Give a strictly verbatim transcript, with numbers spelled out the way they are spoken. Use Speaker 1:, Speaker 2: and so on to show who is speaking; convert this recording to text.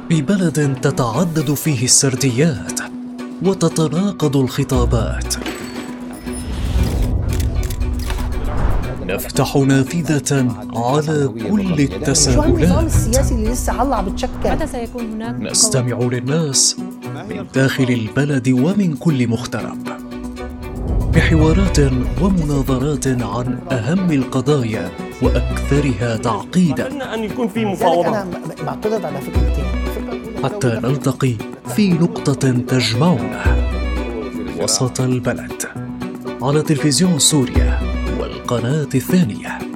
Speaker 1: في بلد تتعدد فيه السرديات وتتناقض الخطابات، نفتح نافذة على كل التساؤلات.
Speaker 2: السياسي اللي لسه علّع بتشكل.
Speaker 3: متى سيكون هناك؟
Speaker 1: نستمع للناس من داخل البلد ومن كل مغترب، بحوارات ومناظرات عن أهم القضايا وأكثرها تعقيداً،
Speaker 4: أن يكون في مفاوضات.
Speaker 2: أنا بعترض على فكرتين.
Speaker 1: حتى نلتقي في نقطة تجمعنا وسط البلد، على تلفزيون سوريا والقناة الثانية.